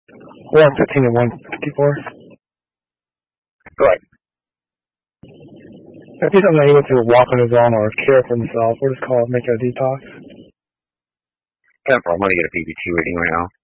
115 and 154? Correct. If he's not able to walk on his own or care for himself, we'll just call it make a detox. 10-4, I'm going to get a PBT reading right now.